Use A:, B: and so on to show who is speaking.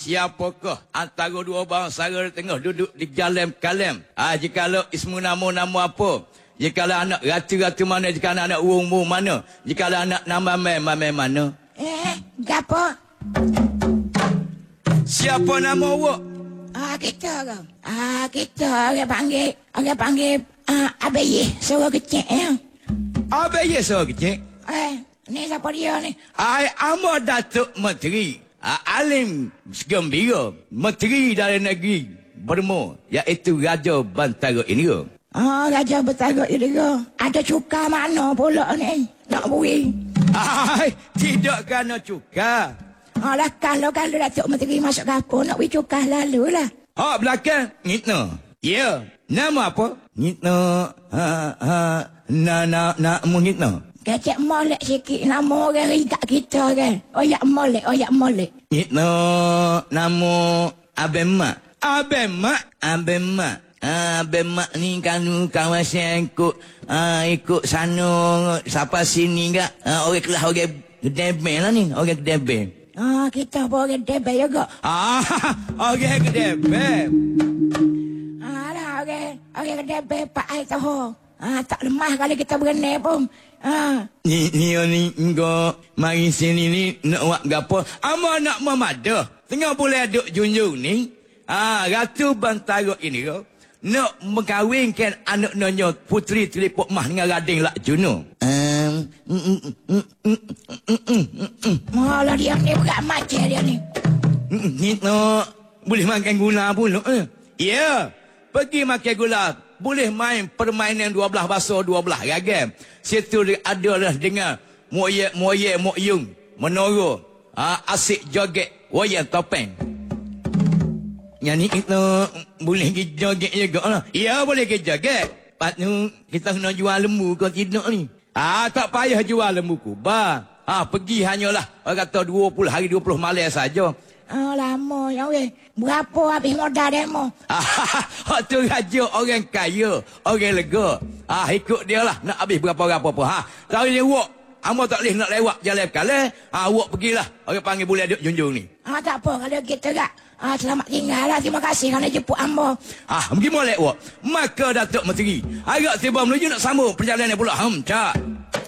A: siapakah antara dua bangsa tengah duduk di jalan kalem? Jikalau ismu nama apa? Jikalau anak ratu mana? Jikalau anak urung mana? Jikalau anak nama mamai mana?
B: Gapo?
A: Siapa nama awak?
B: Kita ke? Kita orang panggil Abaye, suara kecil ya.
A: Abaye suara kecil?
B: Ni siapa dia ni?
A: Amat Datuk Menteri Alim Gembira, Menteri Dalam Negeri Burma, iaitu Raja Bantara Indra.
B: Raja Bantara Indra. Ada cuka mana pula ni? Nak bui?
A: Tidak kena cuka.
B: Lah kalau Datuk Menteri masuk kapur nak bui cuka lalu lah.
A: Belakang Ngitna. Ya. Nama apa? Ngitna. Nak Ngitna.
B: Kecek molek sikit nama orang rigat kita kan. Oyak molek.
A: Ngitna nama Abemak. Abemak ni kan kawasan ikut sana sampai sini enggak. Orang kelah orang Kedebel lah ni, orang Kedebel.
B: Kita pun orang Kedebel juga.
A: Orang Kedebel.
B: Orang Kedebel Pak Ai tahu. Tak lemah kali kita berenai pun.
A: Ni engkau mari sini ni nak buat gapo? Ama nak memada. Tengah boleh duk junjung ni. Ratu Bantara ini nak mengkawinkan anak nyonya Puteri Telipuk Mah dengan Rading Lak Juno.
B: Malah dia ni berat macam dia ni.
A: Ni boleh makan gula pula. Ya. Pergi makan gula. Boleh main permainan 12 bahasa 12 ragam. Situ adalah dengan moyek mok yung menoro. Asyik joget wayang topeng. Yang ni kita boleh pergi joget juga lah. Ya boleh pergi joget. Lepas tu kita kena jual lembu ke tidak ni. Tak payah jual lembu kubah. Pergi hanyalah orang kata 20 hari 20 malam saja.
B: Lama ya weh. Berapa habis modal demo?
A: Tu raja orang kaya, orang lega. Ikut dia lah nak habis berapa-berapa apa. Tahu dia wak. Amo tak boleh nak lewat jalan kale. Wak pergilah. Orang panggil boleh duk junjung ni.
B: Tak apa kalau gitu tak. Selamat tinggal lah. Terima kasih kerana jemput ambo.
A: Pergi molek wak. Maka Datuk Menteri agak tiba menuju nak sambung perjalanan pula. Cak.